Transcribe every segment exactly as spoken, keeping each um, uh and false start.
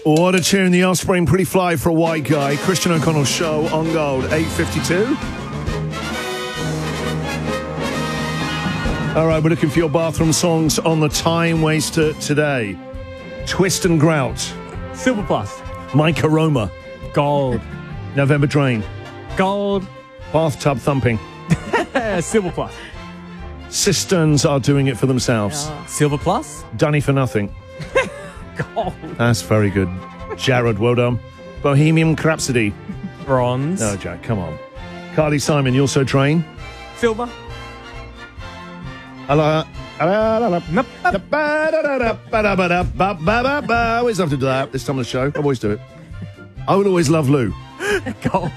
What a tune, The Offspring, Pretty Fly for a White Guy. Christian O'Connell Show on Gold, eight fifty-two. All right, we're looking for your bathroom songs on the Time Waster today. Twist and Grout. Silver Plus. Mike Aroma. Gold. November Drain. Gold. Bathtub Thumping. Silver Plus. Cisterns Are Doing It For Themselves. Uh, Silver Plus. Dunny for Nothing. Gold. That's very good. Jared, well done. Bohemian Rhapsody. Bronze. No, Jack, come on. Carly Simon, You Also Train. Silver. Always have to do that this time of the show. I always do it. I would always love Lou. Gold.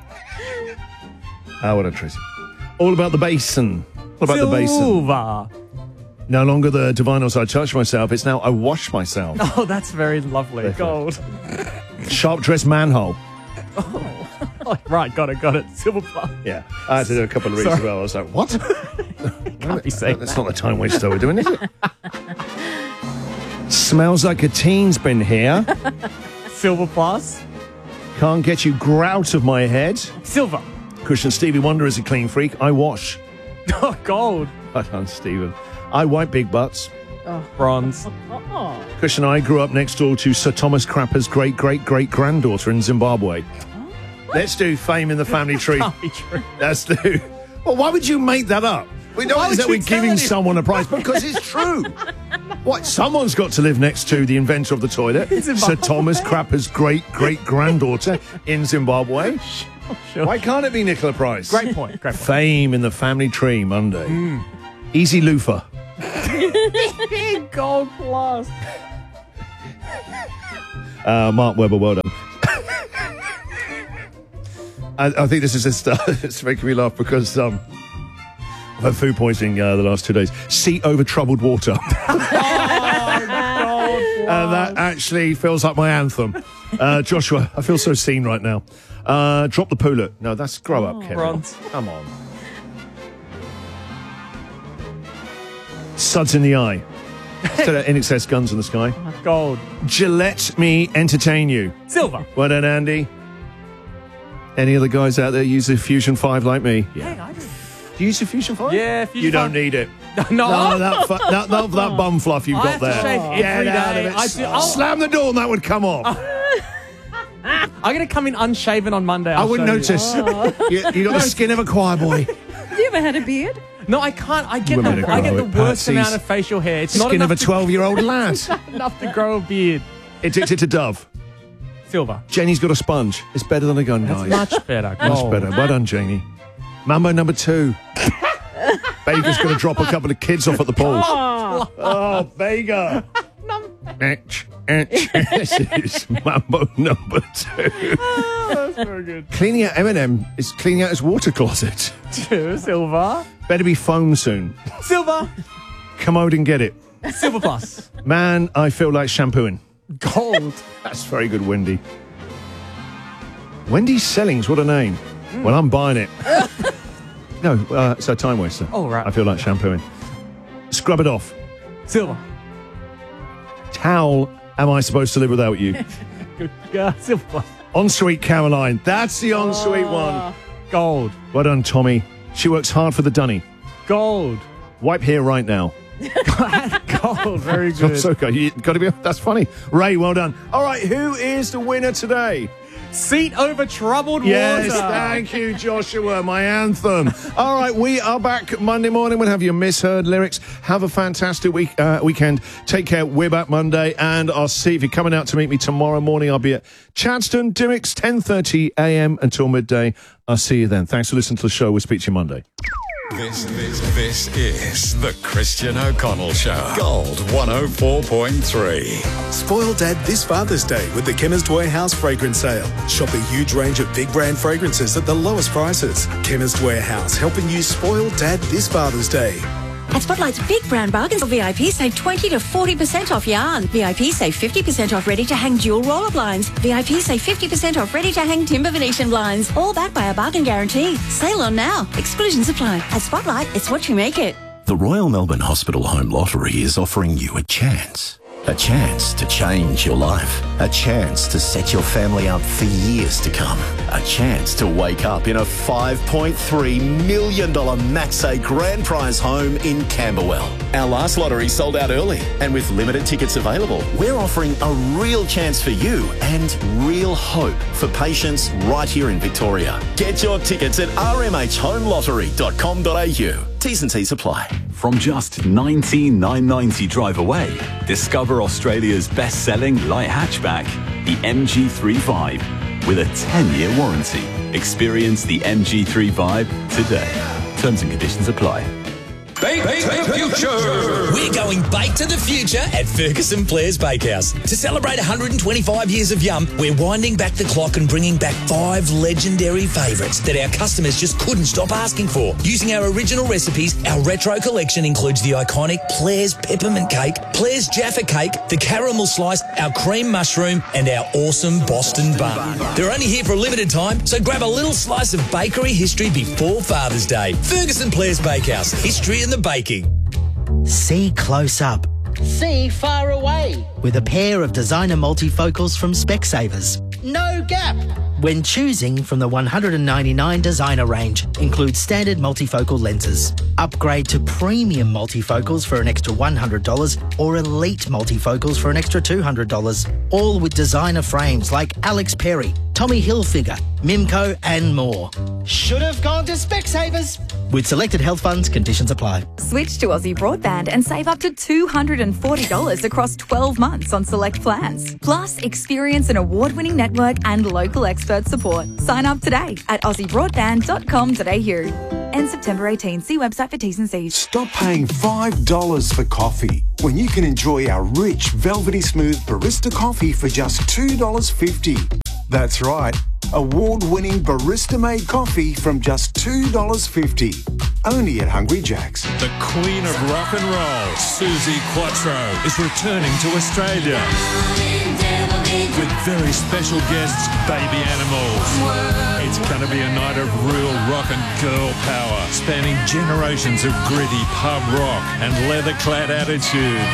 Ah, what a treat. All About the Basin. What about Silver. the basin? No longer the divinos I touch myself. It's now I wash myself. Oh, that's very lovely. Very Gold. Sharp dressed manhole. Oh, right, got it, got it. Silver Plus. Yeah, I had to do a couple of reads Sorry. as well. I was like, what? Can't be saying That's that. not the time waster we're doing, is it? Smells Like a Teen's Been Here. Silver Plus. Can't Get You Grout of My Head. Silver. Christian Stevie Wonder is a clean freak. I wash. Oh, gold. Well done, Stephen. I wipe big butts. Bronze. Christian and I grew up next door to Sir Thomas Crapper's great, great, great granddaughter in Zimbabwe. Let's do Fame in the Family Tree. Can't be true. Let's do. Well, why would you make that up? We Why know is would that you we're tell giving anyone? someone a prize because it's true. What? Someone's got to live next to the inventor of the toilet, Sir Zimbabwe. Thomas Crapper's great, great granddaughter in Zimbabwe. Sure. Why can't it be Nicola Price? Great point, great point. Fame in the Family Tree Monday. Easy Loofah. Gold Plus. Uh, Mark Webber, well done. I, I think this is just uh, it's making me laugh because um, I've had food poisoning uh, the last two days. Seat over troubled water. And that actually feels like my anthem. Uh, Joshua, I feel so seen right now. Uh, drop the poolet. No, that's grow up, Kevin. Bronze. Come on. Suds in the Eye. Instead of N X S Guns in the Sky. Gold. Gillette Me Entertain You. Silver. Well done, Andy. Any other guys out there use the Fusion five like me? Yeah. I do. Do you use the Fusion five? Yeah, Fusion You don't five. need it. No. No, that, fu- that, that, that bum fluff you've I got have to there. shave every Get out day. of it. I do- I'll- Slam the door and that would come off. I'm going to come in unshaven on Monday. I'll I wouldn't show you. notice. you, you got the skin of a choir boy. Have you ever had a beard? No, I can't. I get Women the, are I get the grow it, worst Patsy's. amount of facial hair. It's not Skin enough of a to- twelve-year-old lad. enough to grow a beard. Addicted to Dove. Silver. Jenny's got a sponge. It's better than a gun, That's guys. much better. Much Gold. better. Well done, Janie. Mambo number two. Vega's going to drop a couple of kids off at the pool. Oh, Vega. Etch, etch. This is Mambo number two. That's very good. Cleaning out Eminem is cleaning out his water closet. Two. Silver. Better be foam soon. Silver. Commode and get it. Silver Plus. Man, I feel like shampooing. Gold. That's very good, Wendy. Wendy Sellings, what a name. Well, I'm buying it. No, uh, it's a time waster. Oh, right. I feel like shampooing. Scrub it off. Silver. How am I supposed to live without you? Good. Yeah, Silver Plus. Ensuite Caroline. That's the ensuite one. Gold. Well done, Tommy. She works hard for the dunny. Gold. Wipe here right now. Gold. Very good. That's okay. You got to be. That's funny. Ray, well done. All right, who is the winner today? Seat over troubled Yes, water. thank you, Joshua, my anthem. All right, we are back Monday morning. We'll have your misheard lyrics. Have a fantastic week uh, weekend. Take care. We're back Monday, and I'll see if you're coming out to meet me tomorrow morning. I'll be at Chadstone, Dimmicks, ten thirty a m until midday. I'll see you then. Thanks for listening to the show. We'll speak to you Monday. This, this, this is the Christian O'Connell Show. Gold one oh four point three. Spoil Dad this Father's Day with the Chemist Warehouse fragrance sale. Shop a huge range of big brand fragrances at the lowest prices. Chemist Warehouse, helping you spoil Dad this Father's Day. At Spotlight's Big Brown Bargains, V I P save twenty to forty percent off yarn. V I P save fifty percent off ready-to-hang dual roller blinds. V I P save fifty percent off ready-to-hang timber Venetian blinds. All backed by a bargain guarantee. Sale on now. Exclusions apply. At Spotlight, it's what you make it. The Royal Melbourne Hospital Home Lottery is offering you a chance. A chance to change your life. A chance to set your family up for years to come. A chance to wake up in a five point three million dollars Max A grand prize home in Camberwell. Our last lottery sold out early, and with limited tickets available, we're offering a real chance for you and real hope for patients right here in Victoria. Get your tickets at r m h home lottery dot com dot a u. T's and C's apply. From just nineteen thousand nine hundred ninety dollars drive away, discover Australia's best-selling light hatchback, the M G three Vibe, with a ten-year warranty. Experience the M G three Vibe today. Terms and conditions apply. Bake to the future! We're going bake to the future at Ferguson Blair's Bakehouse. To celebrate one hundred twenty-five years of Yum, we're winding back the clock and bringing back five legendary favourites that our customers just couldn't stop asking for. Using our original recipes, our retro collection includes the iconic Blair's Peppermint Cake, Blair's Jaffa Cake, the Caramel Slice, our Cream Mushroom, and our awesome Boston Bun. They're only here for a limited time, so grab a little slice of bakery history before Father's Day. Ferguson Blair's Bakehouse. History in the baking. See close up. See far away. With a pair of designer multifocals from Specsavers. No gap. When choosing from the one hundred ninety-nine designer range, includes standard multifocal lenses. Upgrade to premium multifocals for an extra one hundred dollars or elite multifocals for an extra two hundred dollars. All with designer frames like Alex Perry, Tommy Hilfiger, Mimco and more. Should have gone to Specsavers. With selected health funds, conditions apply. Switch to Aussie Broadband and save up to two hundred forty dollars across twelve months on select plans. Plus, experience an award-winning network and local expert support. Sign up today at aussie broadband dot com dot a u. End September eighteenth. See website for T's and C's. Stop paying five dollars for coffee when you can enjoy our rich, velvety smooth barista coffee for just two dollars fifty. That's right, award-winning barista-made coffee from just two dollars fifty. Only at Hungry Jack's. The Queen of Rock and Roll, Suzi Quatro, is returning to Australia with very special guests, Baby Animals. It's going to be a night of real rock and girl power, spanning generations of gritty pub rock and leather-clad attitude.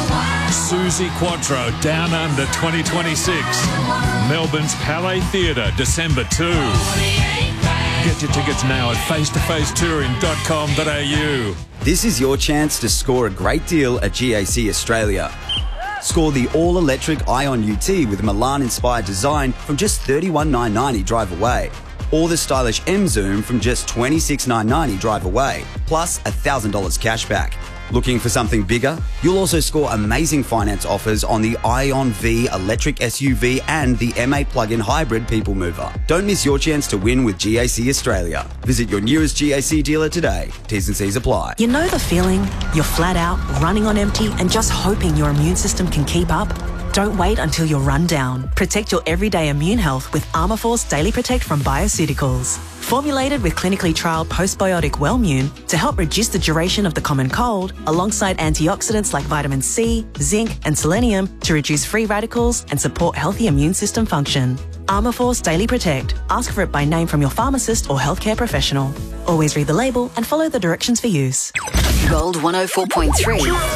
Suzi Quatro, Down Under twenty twenty-six. Melbourne's Palais Theatre, December second. Get your tickets now at face to face touring dot com dot a u. This is your chance to score a great deal at G A C Australia. Score the all-electric Ion U T with Milan-inspired design from just thirty-one thousand nine hundred ninety drive away. Or the stylish M Zoom from just twenty-six thousand nine hundred ninety drive away, plus one thousand dollars cash back. Looking for something bigger? You'll also score amazing finance offers on the Ion V electric S U V and the M eight plug-in hybrid people mover. Don't miss your chance to win with G A C Australia. Visit your nearest G A C dealer today. T's and C's apply. You know the feeling? You're flat out, running on empty and just hoping your immune system can keep up? Don't wait until you're run down. Protect your everyday immune health with Armourforce Daily Protect from Bioceuticals. Formulated with clinically trialled postbiotic Wellmune to help reduce the duration of the common cold, alongside antioxidants like vitamin C, zinc and selenium to reduce free radicals and support healthy immune system function. Armourforce Daily Protect. Ask for it by name from your pharmacist or healthcare professional. Always read the label and follow the directions for use. Gold one oh four point three.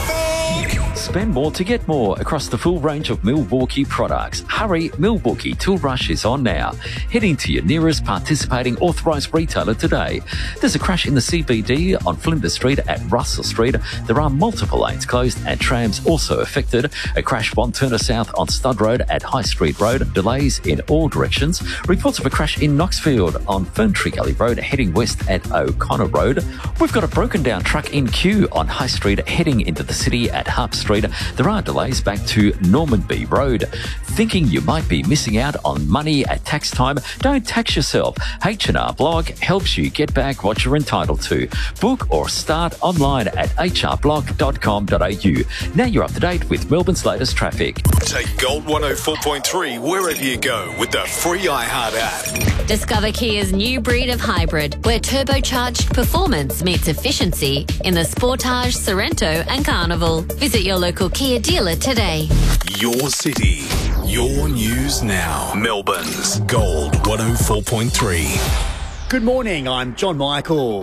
Spend more to get more across the full range of Milwaukee products. Hurry, Milwaukee Tool Rush is on now. Head into your nearest participating authorised retailer today. There's a crash in the C B D on Flinders Street at Russell Street. There are multiple lanes closed and trams also affected. A crash one Turner South on Stud Road at High Street Road. Delays in all directions. Reports of a crash in Knoxfield on Ferntree Gully Road heading west at O'Connor Road. We've got a broken down truck in queue on High Street heading into the city at Harp Street. There are delays back to Normanby Road. Thinking you might be missing out on money at tax time? Don't tax yourself. H and R Blog helps you get back what you're entitled to. Book or start online at h r blog dot com dot a u. Now you're up to date with Melbourne's latest traffic. Take Gold one oh four point three wherever you go with the free iHeart app. Discover Kia's new breed of hybrid, where turbocharged performance meets efficiency in the Sportage, Sorrento and Carnival. Visit your local Kia dealer today. Your city, your news now. Melbourne's Gold one oh four point three. Good morning, I'm John Michael.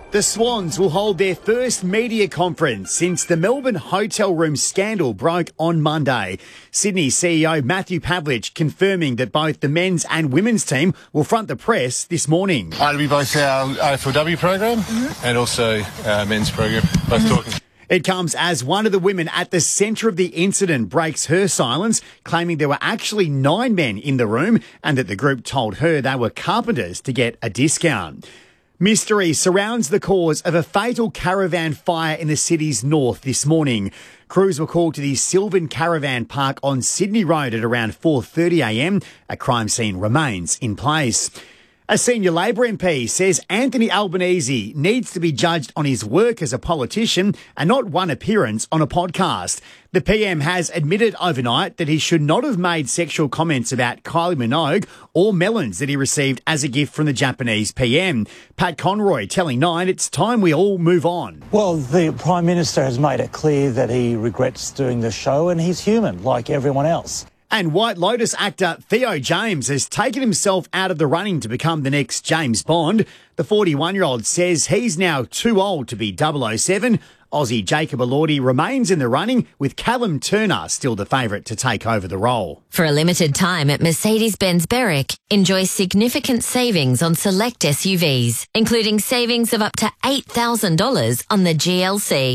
The Swans will hold their first media conference since the Melbourne hotel room scandal broke on Monday. Sydney C E O Matthew Pavlich confirming that both the men's and women's team will front the press this morning. It'll be both our A F L W program mm-hmm. and also our men's program, both mm-hmm. talking. It comes as one of the women at the centre of the incident breaks her silence, claiming there were actually nine men in the room and that the group told her they were carpenters to get a discount. Mystery surrounds the cause of a fatal caravan fire in the city's north this morning. Crews were called to the Sylvan Caravan Park on Sydney Road at around four thirty a m. A crime scene remains in place. A senior Labor M P says Anthony Albanese needs to be judged on his work as a politician and not one appearance on a podcast. The P M has admitted overnight that he should not have made sexual comments about Kylie Minogue or melons that he received as a gift from the Japanese P M. Pat Conroy telling Nine it's time we all move on. Well, the Prime Minister has made it clear that he regrets doing the show and he's human like everyone else. And White Lotus actor Theo James has taken himself out of the running to become the next James Bond. The forty-one-year-old says he's now too old to be double oh seven. Aussie Jacob Elordi remains in the running, with Callum Turner still the favourite to take over the role. For a limited time at Mercedes-Benz Berwick, enjoy significant savings on select S U Vs, including savings of up to eight thousand dollars on the G L C.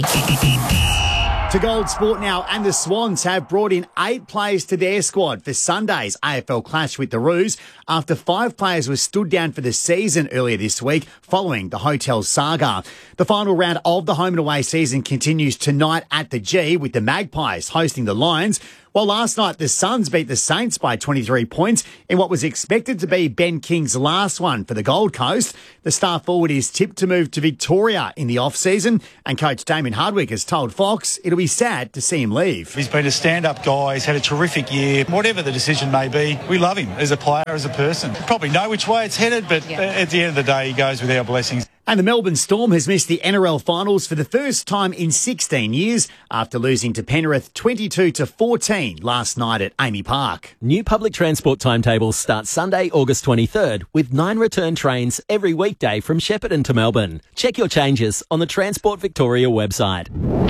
To Gold Sport now, and the Swans have brought in eight players to their squad for Sunday's A F L clash with the Roos after five players were stood down for the season earlier this week following the hotel saga. The final round of the home and away season continues tonight at the G with the Magpies hosting the Lions. Well, last night the Suns beat the Saints by twenty-three points in what was expected to be Ben King's last one for the Gold Coast. The star forward is tipped to move to Victoria in the off-season, and coach Damien Hardwick has told Fox it'll be sad to see him leave. He's been a stand-up guy, he's had a terrific year. Whatever the decision may be, we love him as a player, as a person. Probably know which way it's headed, but yeah. at the end of the day, he goes with our blessings. And the Melbourne Storm has missed the N R L finals for the first time in sixteen years after losing to Penrith twenty-two to fourteen last night at Amy Park. New public transport timetables start Sunday, August twenty-third, with nine return trains every weekday from Shepparton to Melbourne. Check your changes on the Transport Victoria website.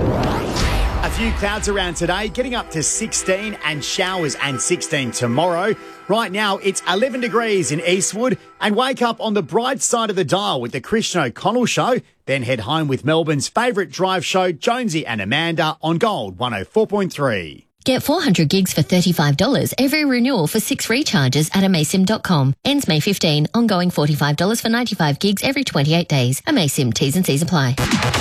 A few clouds around today, getting up to sixteen, and showers and sixteen tomorrow. Right now, it's eleven degrees in Eastwood, and wake up on the bright side of the dial with the Christian O'Connell Show. Then head home with Melbourne's favourite drive show, Jonesy and Amanda, on Gold one oh four point three. Get four hundred gigs for thirty-five dollars every renewal for six recharges at amaysim dot com. Ends May fifteenth. Ongoing forty-five dollars for ninety-five gigs every twenty-eight days. Amaysim. T's and C's apply.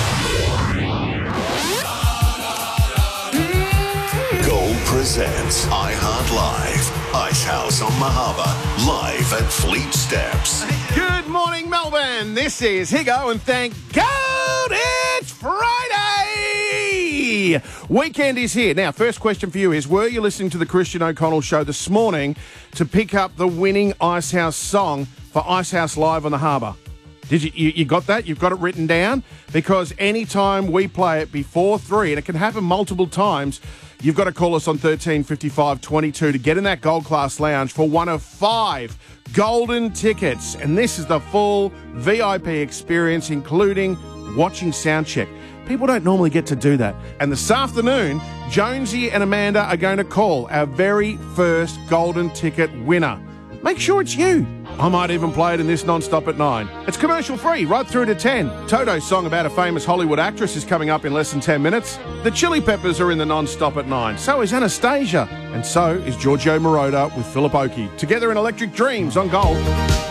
Gold presents iHeart Live. Ice House on Mahaba. Live at Fleet Steps. Good morning, Melbourne. This is Higo, and thank God it's Friday. Weekend is here. Now, first question for you is, were you listening to the Christian O'Connell Show this morning to pick up the winning Ice House song for Ice House Live on the Harbour? Did you, you, you got that? You've got it written down? Because anytime we play it before three, and it can happen multiple times, you've got to call us on thirteen fifty-five twenty-two to get in that Gold Class Lounge for one of five golden tickets. And this is the full V I P experience, including watching Soundcheck. People don't normally get to do that. And this afternoon, Jonesy and Amanda are going to call our very first golden ticket winner. Make sure it's you. I might even play it in this non-stop at nine. It's commercial free right through to ten. Toto's song about a famous Hollywood actress is coming up in less than ten minutes. The Chili Peppers are in the non-stop at nine. So is Anastasia. And so is Giorgio Moroder with Philip Oakey. Together in Electric Dreams on Gold.